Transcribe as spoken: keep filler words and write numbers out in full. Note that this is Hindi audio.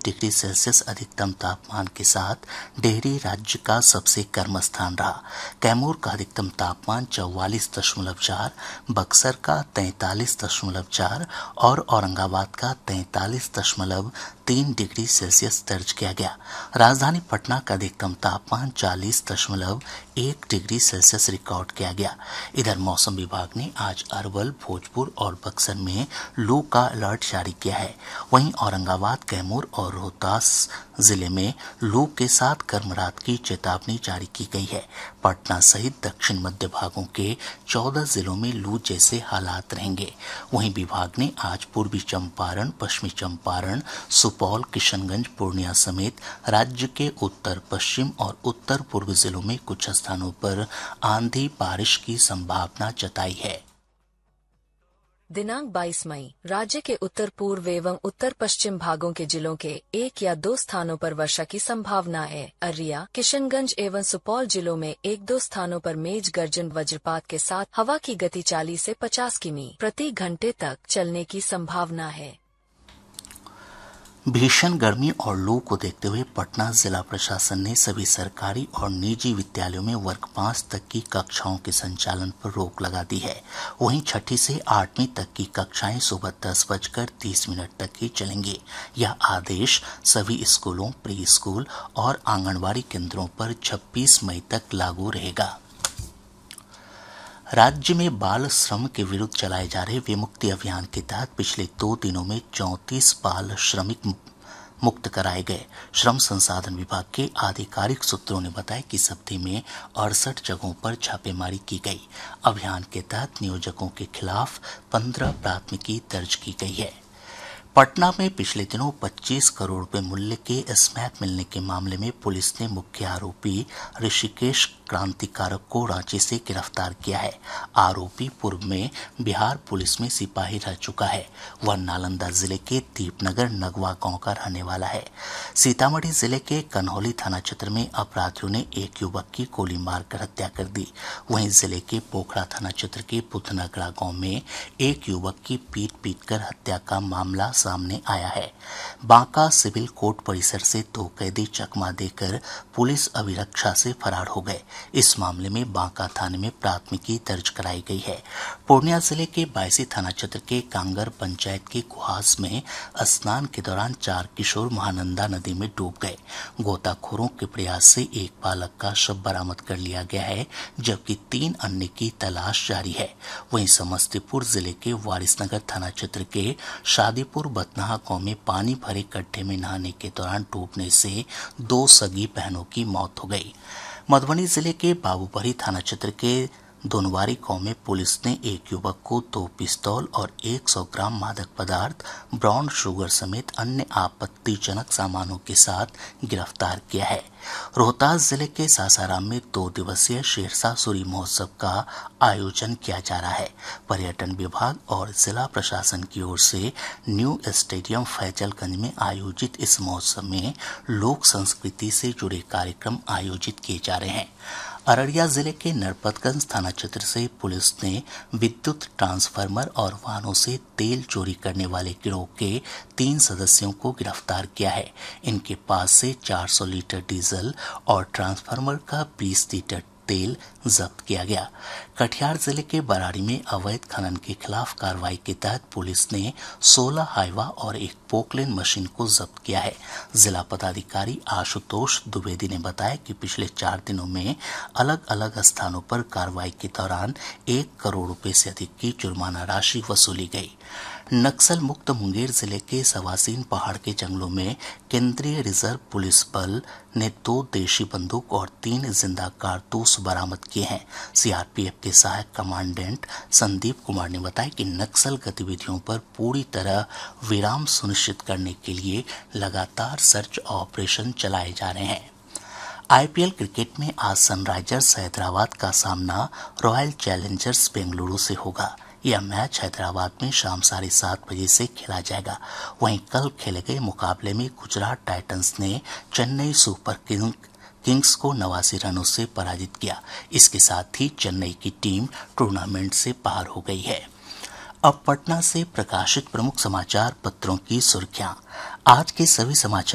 डिग्री सेल्सियस अधिकतम तापमान के साथ डेहरी राज्य का सबसे गर्म स्थान रहा। कैमूर का अधिकतम तापमान चौवालीस दशमलव चार, बक्सर का तैंतालीस दशमलव चार और औरंगाबाद का तैंतालीस दशमलव तीन डिग्री सेल्सियस दर्ज किया गया। राजधानी पटना का अधिकतम तापमान चालीस दशमलव एक डिग्री सेल्सियस रिकॉर्ड किया गया। इधर मौसम विभाग ने आज अरवल, भोजपुर और बक्सर में लू का अलर्ट जारी किया है। वहीं औरंगाबाद, कैमूर और रोहतास जिले में लू के साथ गर्म रात की चेतावनी जारी की गई है। पटना सहित दक्षिण मध्य भागों के चौदह जिलों में लू जैसे हालात रहेंगे। वहीं विभाग ने आज पूर्वी चंपारण, पश्चिमी चंपारण, सुपौल, किशनगंज, पूर्णिया समेत राज्य के उत्तर पश्चिम और उत्तर पूर्व जिलों में कुछ स्थानों पर आंधी बारिश की संभावना जताई है। दिनांक बाईस मई राज्य के उत्तर पूर्व एवं उत्तर पश्चिम भागों के जिलों के एक या दो स्थानों पर वर्षा की संभावना है। अररिया, किशनगंज एवं सुपौल जिलों में एक दो स्थानों पर मेघ गर्जन वज्रपात के साथ हवा की गति चालीस से पचास किमी प्रति घंटे तक चलने की संभावना है। भीषण गर्मी और लू को देखते हुए पटना जिला प्रशासन ने सभी सरकारी और निजी विद्यालयों में वर्ग पाँच तक की कक्षाओं के संचालन पर रोक लगा दी है। वहीं छठी से आठवीं तक की कक्षाएं सुबह दस बजकर तीस मिनट तक ही चलेंगी। यह आदेश सभी स्कूलों, प्री स्कूल और आंगनबाड़ी केंद्रों पर छब्बीस मई तक लागू रहेगा। राज्य में बाल श्रम के विरुद्ध चलाए जा रहे विमुक्ति अभियान के तहत पिछले दो दिनों में चौंतीस बाल श्रमिक मुक्त कराए गए। श्रम संसाधन विभाग के आधिकारिक सूत्रों ने बताया कि इस अवधि में अड़सठ जगहों पर छापेमारी की गई। अभियान के तहत नियोजकों के खिलाफ पंद्रह प्राथमिकी दर्ज की गई है। पटना में पिछले दिनों पच्चीस करोड़ रुपए मूल्य के स्मैक मिलने के मामले में पुलिस ने मुख्य आरोपी ऋषिकेश क्रांतिकारक को रांची से गिरफ्तार किया है। आरोपी पूर्व में बिहार पुलिस में सिपाही रह चुका है। वह नालंदा जिले के दीपनगर नगवा गांव का रहने वाला है। सीतामढ़ी जिले के कन्हौली थाना क्षेत्र में अपराधियों ने एक युवक की गोली मारकर हत्या कर दी। वहीं जिले के पोखरा थाना क्षेत्र के पुथनगरा गांव में एक युवक की पीट पीट कर हत्या का मामला सामने आया है। बांका सिविल कोर्ट परिसर से दो कैदी चकमा देकर पुलिस अभिरक्षा से फरार हो गए। इस मामले में बांका थाने में प्राथमिकी दर्ज कराई गई है। पूर्णिया जिले के बायसी थाना क्षेत्र के कांगर पंचायत के कुहास में स्नान के दौरान चार किशोर महानंदा नदी में डूब गए। गोताखोरों के प्रयास से एक बालक का शव बरामद कर लिया गया है, जबकि तीन अन्य की तलाश जारी है। वहीं समस्तीपुर जिले के वारिसनगर थाना क्षेत्र के शादीपुर बतनाहा गांव में पानी भरे गड्ढे में नहाने के दौरान डूबने से दो सगी बहनों की मौत हो गई। मधुबनी जिले के बाबूपरी थाना क्षेत्र के दोनवारी गांव में पुलिस ने एक युवक को दो पिस्तौल और सौ ग्राम मादक पदार्थ, ब्राउन शुगर समेत अन्य आपत्तिजनक सामानों के साथ गिरफ्तार किया है। रोहतास जिले के सासाराम में दो दिवसीय शेरशाह सूरी महोत्सव का आयोजन किया जा रहा है। पर्यटन विभाग और जिला प्रशासन की ओर से न्यू स्टेडियम फैजलगंज में आयोजित इस महोत्सव में लोक संस्कृति से जुड़े कार्यक्रम आयोजित किए जा रहे हैं। अररिया जिले के नरपतगंज थाना क्षेत्र से पुलिस ने विद्युत ट्रांसफार्मर और वाहनों से तेल चोरी करने वाले गिरोह के तीन सदस्यों को गिरफ्तार किया है। इनके पास से चार सौ लीटर डीजल और ट्रांसफार्मर का बीस लीटर तेल जब्त किया गया। कटिहार जिले के बराड़ी में अवैध खनन के खिलाफ कार्रवाई के तहत पुलिस ने सोलह हाइवा और एक पोकलेन मशीन को जब्त किया है। जिला पदाधिकारी आशुतोष द्विवेदी ने बताया कि पिछले चार दिनों में अलग अलग स्थानों पर कार्रवाई के दौरान एक करोड़ रुपए से अधिक की जुर्माना राशि वसूली गई। नक्सल मुक्त मुंगेर जिले के सवासीन पहाड़ के जंगलों में केंद्रीय रिजर्व पुलिस बल ने दो देशी बंदूक और तीन जिंदा कारतूस बरामद किए हैं। सीआरपीएफ के सहायक कमांडेंट संदीप कुमार ने बताया कि नक्सल गतिविधियों पर पूरी तरह विराम सुनिश्चित करने के लिए लगातार सर्च ऑपरेशन चलाए जा रहे हैं। आईपीएल क्रिकेट में आज सनराइजर्स हैदराबाद का सामना रॉयल चैलेंजर्स बेंगलुरु से होगा। यह मैच हैदराबाद में शाम साढ़े सात बजे से खेला जाएगा। वहीं कल खेले गए मुकाबले में गुजरात टाइटंस ने चेन्नई सुपर किंग किंग्स को नवासी रनों से पराजित किया। इसके साथ ही चेन्नई की टीम टूर्नामेंट से बाहर हो गई है। अब पटना से प्रकाशित प्रमुख समाचार पत्रों की सुर्खियां। आज के सभी समाचार